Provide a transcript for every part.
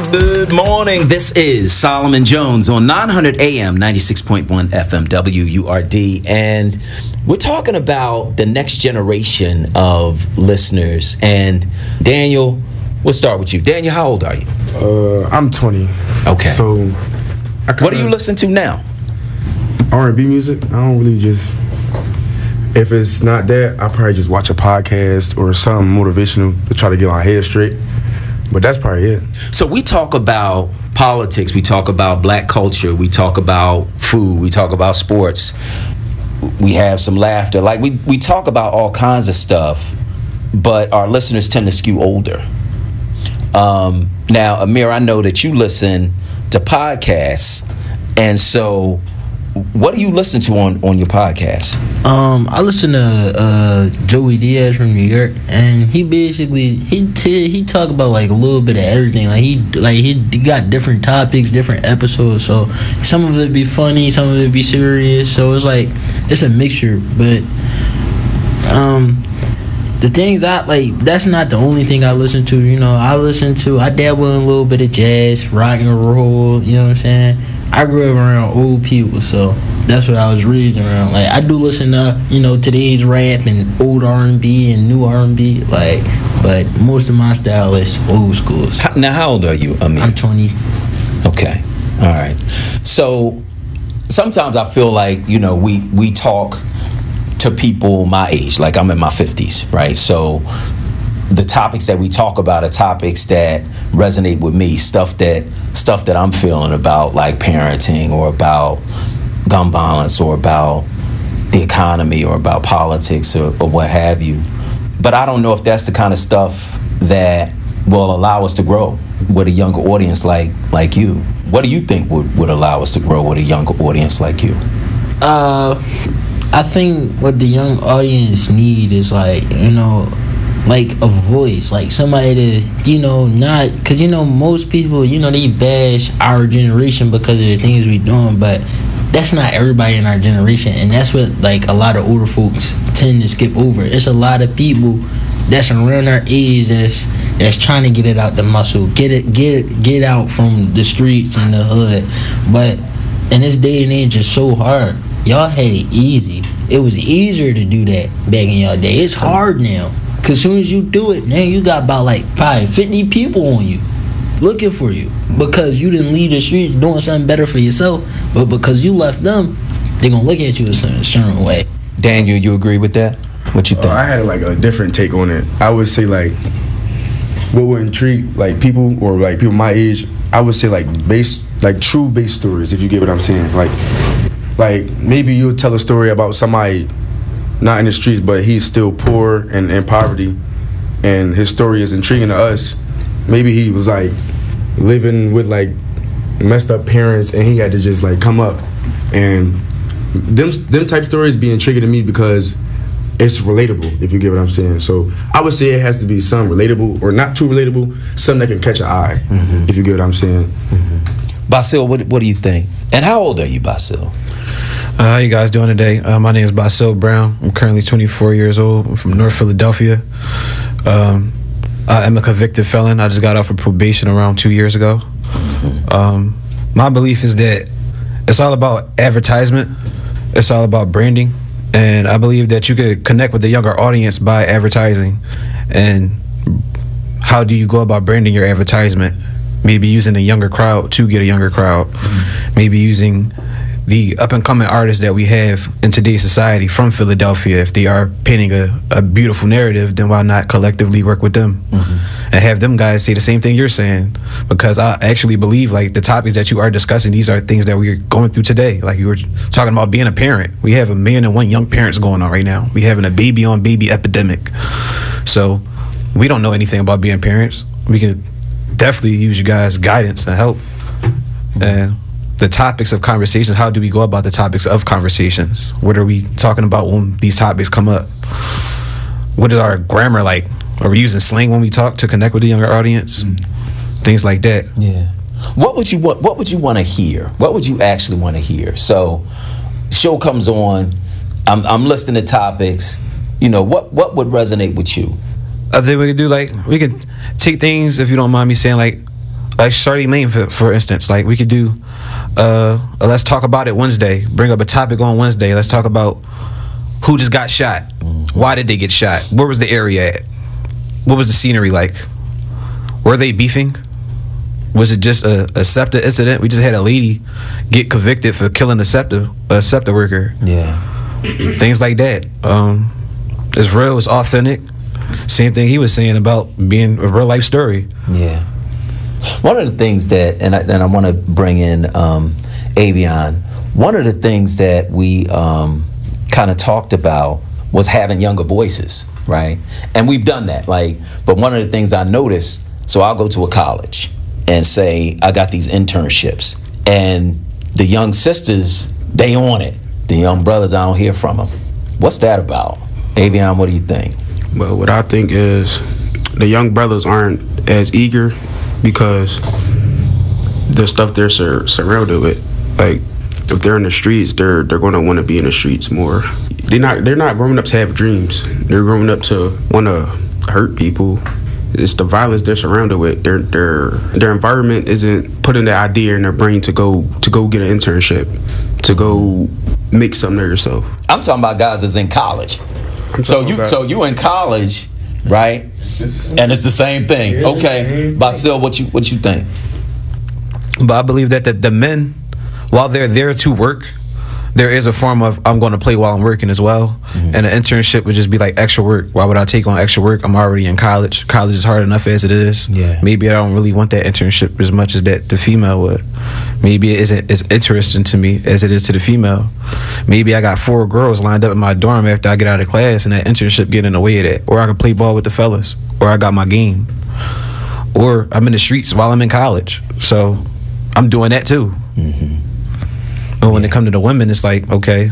Good morning. This is Solomon Jones on 900 AM, 96.1 FM, WURD. And we're talking about the next generation of listeners. And Daniel, we'll start with you. Daniel, how old are you? I'm 20. Okay. So, what do you listen to now? R&B music. I don't really just... If it's not that, I probably just watch a podcast or something motivational to try to get my head straight. But that's probably it. So we talk about politics, we talk about black culture, we talk about food, we talk about sports, we have some laughter. Like we talk about all kinds of stuff, but our listeners tend to skew older. Now, Amir, I know that you listen to podcasts, and so what do you listen to on your podcast? I listen to Joey Diaz from New York, and he basically he talk about like a little bit of everything. He got different topics, different episodes. So some of it be funny, some of it be serious. So it's a mixture. But the things I like, that's not the only thing I listen to. You know, I dabble in a little bit of jazz, rock and roll. You know what I'm saying? I grew up around old people, so that's what I was reading around. Like, I do listen to, today's rap and old R&B and new R&B, but most of my style is old school. Now, how old are you, Amir? I'm 20. Okay. All right. So, sometimes I feel like, we talk to people my age, like I'm in my 50s, right? So, the topics that we talk about are topics that resonate with me, stuff that I'm feeling about, like parenting or about gun violence or about the economy or about politics or what have you. But I don't know if that's the kind of stuff that will allow us to grow with a younger audience like you. What do you think would allow us to grow with a younger audience like you? I think what the young audience need is like a voice, like somebody to, not, because, most people, they bash our generation because of the things we doing, but that's not everybody in our generation, and that's what, like, a lot of older folks tend to skip over. It's a lot of people that's around our age that's trying to get it out the muscle, get out from the streets and the hood, but in this day and age, it's so hard. Y'all had it easy. It was easier to do that back in y'all day. It's hard now. Because as soon as you do it, man, you got about probably 50 people on you looking for you because you didn't leave the streets doing something better for yourself, but because you left them, they're going to look at you a certain way. Daniel, you agree with that? What you think? I had a different take on it. I would say what would intrigue people or people my age, I would say true base stories, if you get what I'm saying. Like maybe you'll tell a story about somebody not in the streets, but he's still poor and in poverty, and his story is intriguing to us. Maybe he was living with messed up parents, and he had to just come up, and them type stories be intriguing to me because it's relatable, if you get what I'm saying. So I would say it has to be something relatable, or not too relatable, something that can catch an eye, if you get what I'm saying. Basil, what do you think? And how old are you, Basil? How you guys doing today? My name is Basil Brown. I'm currently 24 years old. I'm from North Philadelphia. I'm a convicted felon. I just got off of probation around 2 years ago. My belief is that it's all about advertisement. It's all about branding. And I believe that you could connect with the younger audience by advertising. And how do you go about branding your advertisement? Maybe using a younger crowd to get a younger crowd. Maybe using the up-and-coming artists that we have in today's society from Philadelphia. If they are painting a beautiful narrative, then why not collectively work with them and have them guys say the same thing you're saying? Because I actually believe the topics that you are discussing, these are things that we're going through today. Like you were talking about being a parent. We have 1,000,001 young parents going on right now. We having a baby-on-baby epidemic. So we don't know anything about being parents. We could definitely use you guys' guidance and help. The topics of conversations, how do we go about the topics of conversations? What are we talking about when these topics come up? What is our grammar like? Are we using slang when we talk to connect with the younger audience? Things like that. Yeah. What would you want to hear? What would you actually want to hear? So, show comes on. I'm listening to topics. What would resonate with you? I think we could do we could take things, if you don't mind me saying, like Shawty Lane, for instance. Like, we could do let's talk about it Wednesday. Bring up a topic on Wednesday. Let's talk about who just got shot. Why did they get shot? Where was the area at? What was the scenery like? Were they beefing? Was it just a SEPTA incident? We just had a lady get convicted for killing a SEPTA worker. Yeah. Things like that. It's real. It's authentic. Same thing he was saying about being a real life story. Yeah. One of the things that, and I want to bring in Avion. One of the things that we kind of talked about was having younger voices, right? And we've done that. But one of the things I noticed, so I'll go to a college and say I got these internships, and the young sisters, they on it. The young brothers, I don't hear from them. What's that about? Avion, what do you think? Well, what I think is the young brothers aren't as eager because the stuff they're surrounded with. Like, if they're in the streets, they're going to want to be in the streets more. They're not growing up to have dreams. They're growing up to want to hurt people. It's the violence they're surrounded with. Their environment isn't putting the idea in their brain to go get an internship, to go make something of yourself. I'm talking about guys that's in college. So you in college, right? And it's the same thing. Yeah, okay, Basil, what you think? But I believe that the men, while they're there to work, there is a form of I'm going to play while I'm working as well. Mm-hmm. And an internship would just be like extra work. Why would I take on extra work? I'm already in college. College is hard enough as it is. Yeah. Maybe I don't really want that internship as much as that the female would. Maybe it isn't as interesting to me as it is to the female. Maybe I got 4 girls lined up in my dorm after I get out of class, and that internship get in the way of that. Or I can play ball with the fellas. Or I got my game. Or I'm in the streets while I'm in college. So I'm doing that too. Mm-hmm. But when it comes to the women, it's like, okay,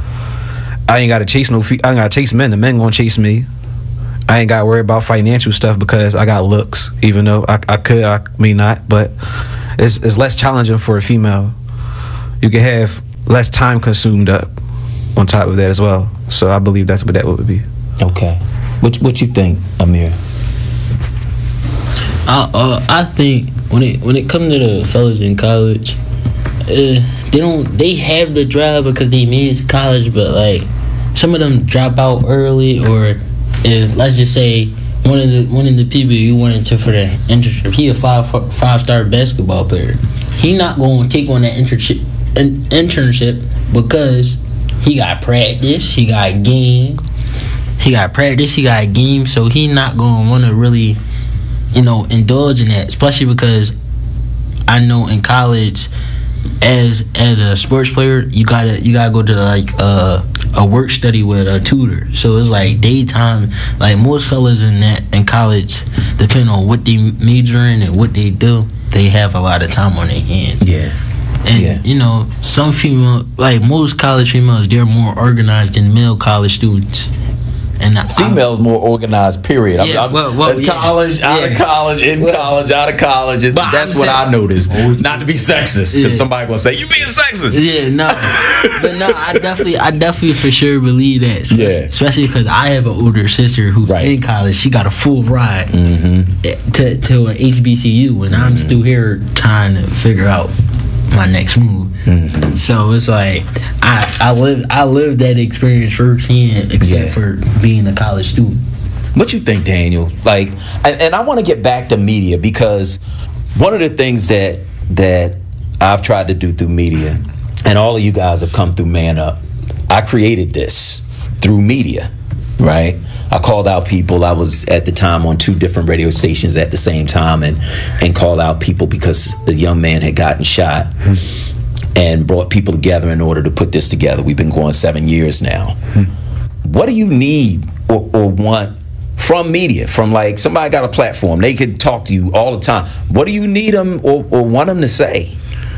I ain't got to chase I ain't got to chase men. The men gonna chase me. I ain't got to worry about financial stuff because I got looks. Even though I may not, but it's less challenging for a female. You can have less time consumed up on top of that as well. So I believe that's what that would be. Okay, what you think, Amir? I think when it comes to the fellas in college, they have the drive because they made college, but like some of them drop out early, or if let's just say one of the people you wanted to for the internship, he a five-star basketball player, he not going to take on that internship because he got practice, he got game, so he not going to want to really indulge in that, especially because I know in college, as a sports player, you gotta go to like a work study with a tutor. So it's like daytime. Like most fellas in college, depending on what they major in and what they do, they have a lot of time on their hands. Yeah. And some female, like most college females, they're more organized than male college students. And females more organized, period. College, out of college, in college, out of college. That's what I noticed. Not to be sexist, because somebody gonna say you being sexist. Yeah, no, but no, I definitely for sure believe that. Especially because I have an older sister who's in college. She got a full ride to an HBCU, and I'm still here trying to figure out my next move. Mm-hmm. So it's like I lived that experience firsthand, except for being a college student. What you think, Daniel? Like, and I want to get back to media, because one of the things that I've tried to do through media, and all of you guys have come through Man Up, I created this through media, right? I called out people. I was at the time on 2 different radio stations at the same time, and called out people because the young man had gotten shot, and brought people together in order to put this together. We've been going 7 years now. What do you need or want from media? From like somebody got a platform, they could talk to you all the time. What do you need them or want them to say?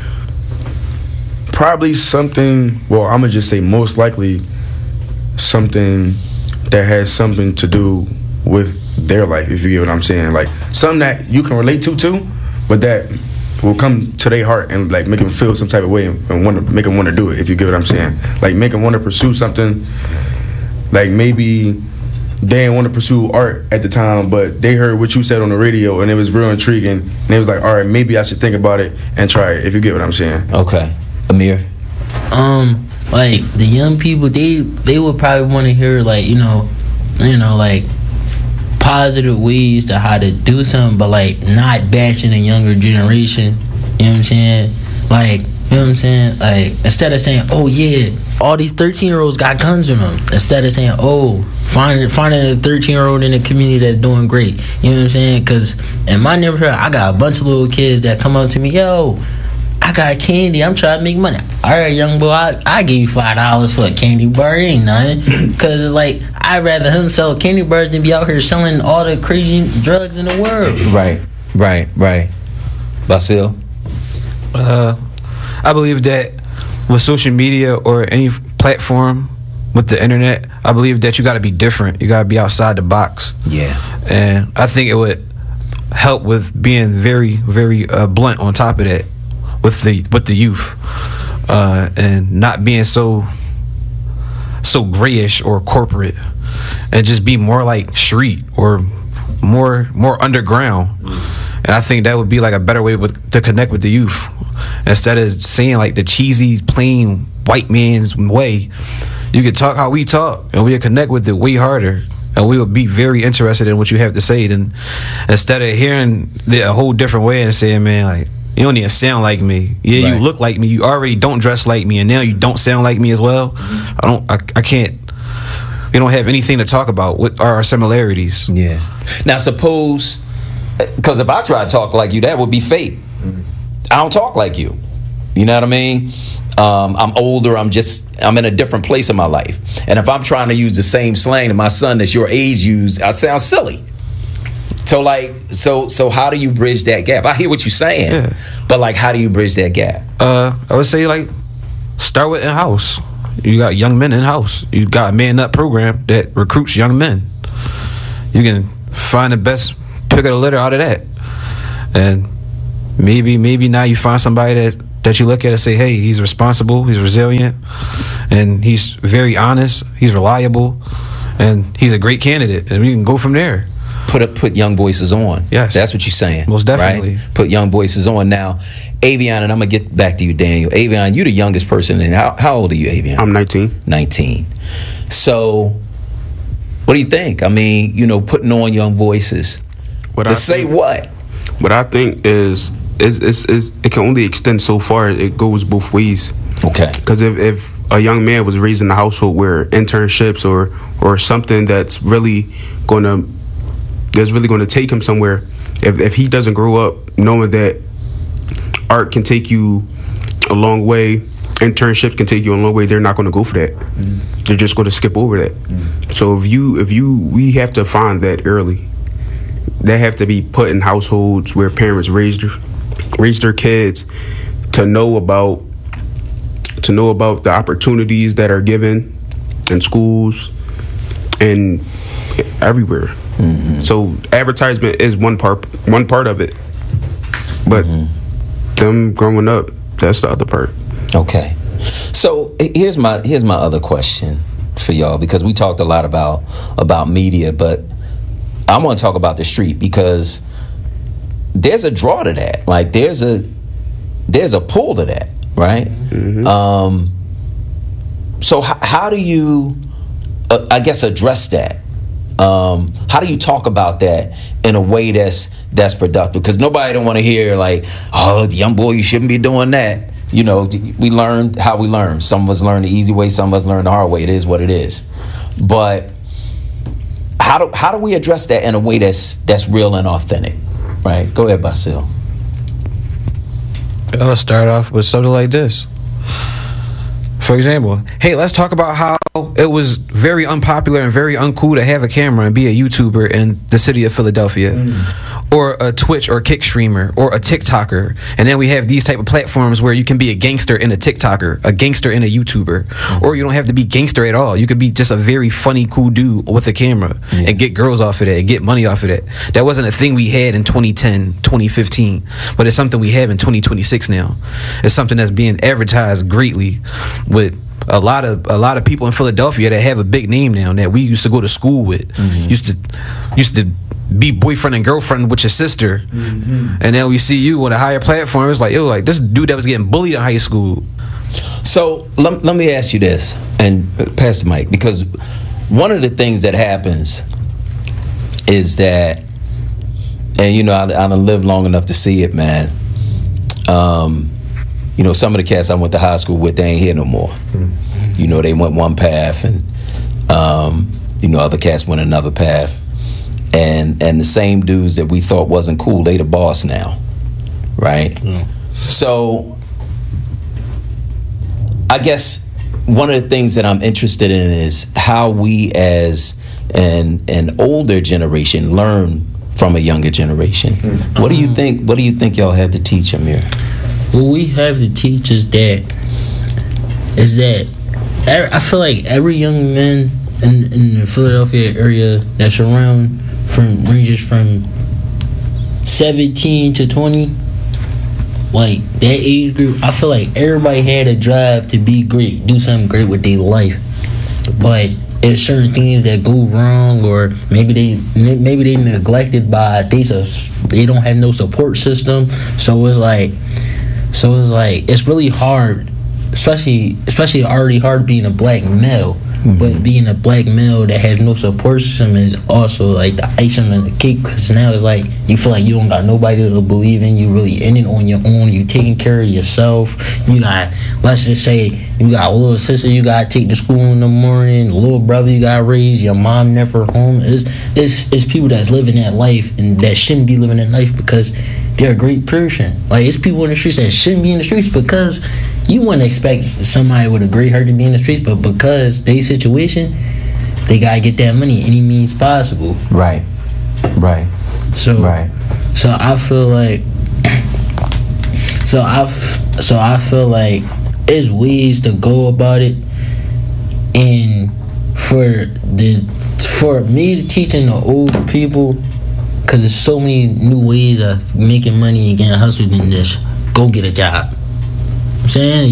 Probably something, well, I'm going to just say most likely something that has something to do with their life, if you get what I'm saying. Like something that you can relate to, but that will come to their heart and like make them feel some type of way and want to make them want to do it, if you get what I'm saying. Like make them want to pursue something. Like maybe they didn't want to pursue art at the time, but they heard what you said on the radio, and it was real intriguing. And they was like, all right, maybe I should think about it and try it, if you get what I'm saying. Okay. Amir? Like, the young people, they would probably want to hear, like, you know, like, positive ways to how to do something, but, like, not bashing the younger generation. You know what I'm saying? Like, you know what I'm saying? Like, instead of saying, oh, yeah, all these 13-year-olds got guns with them. Instead of saying, oh, finding a 13-year-old in the community that's doing great. You know what I'm saying? Because in my neighborhood, I got a bunch of little kids that come up to me, yo, I got candy. I'm trying to make money. All right, young boy, I give you $5 for a candy bar. It ain't nothing. Because it's like, I'd rather him sell candy bars than be out here selling all the crazy drugs in the world. Right. Basil? I believe that with social media or any platform with the internet, I believe that you got to be different. You got to be outside the box. Yeah. And I think it would help with being very, very blunt on top of that with the youth, and not being so grayish or corporate, and just be more like street or more underground. And I think that would be like a better way to connect with the youth, instead of saying like the cheesy plain white man's way. You could talk how we talk, and we'll connect with it way harder, and we will be very interested in what you have to say. Then instead of hearing a whole different way and saying, man, like, you don't even sound like me. Yeah, right. You look like me. You already don't dress like me, and now you don't sound like me as well. I can't. We don't have anything to talk about. What are our similarities? Yeah. Now suppose, because if I try to talk like you, that would be fake. I don't talk like you. You know what I mean? I'm older. I'm in a different place in my life, and if I'm trying to use the same slang that my son that's your age use, I sound silly. So how do you bridge that gap? I hear what you're saying, but like, how do you bridge that gap? I would say, like, start with in-house. You got young men in-house. You got a Man Up program that recruits young men. You can find the best pick of the litter out of that, and maybe now you find somebody that you look at and say, hey, he's responsible, he's resilient, and he's very honest, he's reliable, and he's a great candidate, and we can go from there. Put young voices on. Yes. That's what you're saying. Most definitely. Right? Put young voices on. Now, Avion, and I'm going to get back to you, Daniel. Avion, you're the youngest person. And how old are you, Avion? I'm 19. 19. So, what do you think? I mean, putting on young voices. What I think is it can only extend so far. It goes both ways. Okay. Because if a young man was raised in a household where internships or something that's really going to take him somewhere, if he doesn't grow up knowing that art can take you a long way, internships can take you a long way, they're not going to go for that. They're just going to skip over that. So we have to find that early. They have to be put in households where parents raise their kids to know about the opportunities that are given in schools and everywhere. Mm-hmm. So advertisement is one part of it, but them growing up, that's the other part. Okay. So here's my other question for y'all, because we talked a lot about media, but I want to talk about the street, because there's a draw to that. Like there's a pull to that, right? Mm-hmm. So how do you, I guess, address that? How do you talk about that in a way that's productive? Because nobody don't want to hear like, oh, young boy, you shouldn't be doing that. We learn how we learn. Some of us learn the easy way, some of us learn the hard way. It is what it is. But how do we address that in a way that's real and authentic? Right? Go ahead, Basil. I'll start off with something like this. For example, hey, let's talk about how it was very unpopular and very uncool to have a camera and be a YouTuber in the city of Philadelphia, or a Twitch or Kick streamer or a TikToker. And then we have these type of platforms where you can be a gangster and a TikToker, a gangster and a YouTuber, or you don't have to be gangster at all. You could be just a very funny, cool dude with a camera and get girls off of that and get money off of that. That wasn't a thing we had in 2010, 2015, but it's something we have in 2026 now. It's something that's being advertised greatly with a lot of people in Philadelphia that have a big name now that we used to go to school with, used to be boyfriend and girlfriend with your sister, and then we see you on a higher platform. It's like, yo, like this dude that was getting bullied in high school. So let me ask you this, and pass the mic, because one of the things that happens is that, and you know, I done lived long enough to see it, man. You know, some of the cats I went to high school with, they ain't here no more. You know, they went one path, and you know, other cats went another path. And the same dudes that we thought wasn't cool, they the boss now, right? So I guess one of the things that I'm interested in is how we as an older generation learn from a younger generation. What do you think? What do you think y'all have to teach, Amir? What we have to teach is that I feel like every young man in the Philadelphia area that's around ranges from 17 to 20, like that age group, I feel like everybody had a drive to be great, do something great with their life. But there's certain things that go wrong, or maybe they neglected by they don't have no support system. So it's like it's really hard, especially already hard being a black male. But being a black male that has no support system is also like the icing on the cake, because now it's like you feel like you don't got nobody to believe in. You really in it on your own. You taking care of yourself. You got, let's just say, you got a little sister you got to take to school in the morning, a little brother you got to raise, your mom never home. It's people that's living that life and that shouldn't be living that life because they're a great person. Like, it's people in the streets that shouldn't be in the streets because you wouldn't expect somebody with a great heart to be in the streets, but because they situation, they gotta get that money any means possible. Right. So I feel like, I feel like there's ways to go about it, and for me to teaching the old people, because there's so many new ways of making money and getting hustled than this. Go get a job. I'm saying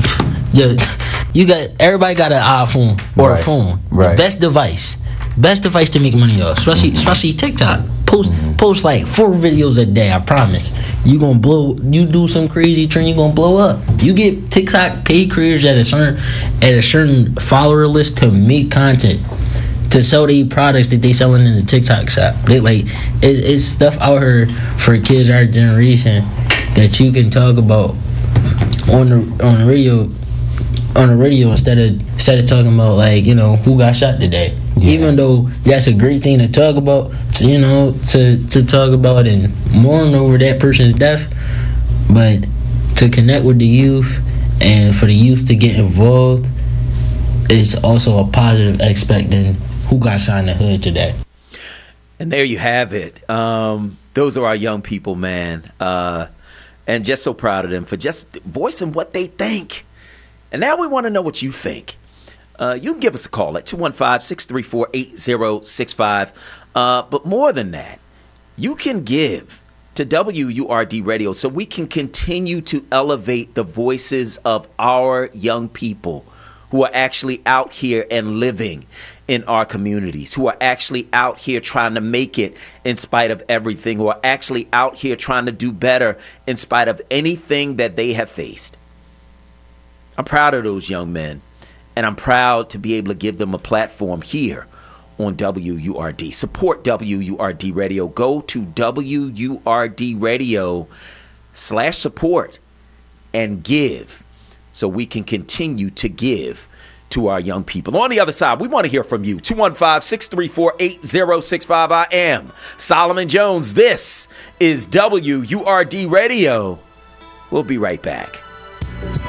everybody got an iPhone or a phone. Right. The best device to make money off, especially TikTok. Post like 4 videos a day. I promise you gonna blow. You do some crazy trend, you gonna blow up. You get TikTok paid creators at a certain follower list to make content, to sell the products that they selling in the TikTok shop. They like it's stuff out here for kids our generation that you can talk about on the radio instead of talking about, like, you know, who got shot today. Yeah. Even though that's a great thing to talk about, to talk about and mourn over that person's death, but to connect with the youth and for the youth to get involved is also a positive aspect than who got shot in the hood today. And there you have it. Those are our young people, man. And just so proud of them for just voicing what they think. And now we want to know what you think. You can give us a call at 215-634-8065. But more than that, you can give to WURD Radio so we can continue to elevate the voices of our young people who are actually out here and living in our communities, who are actually out here trying to make it in spite of everything, who are actually out here trying to do better in spite of anything that they have faced. I'm proud of those young men, and I'm proud to be able to give them a platform here on WURD. Support WURD Radio. Go to WURD Radio/support and give so we can continue to give to our young people. On the other side, we want to hear from you. 215-634-8065. I am Solomon Jones. This is WURD Radio. We'll be right back.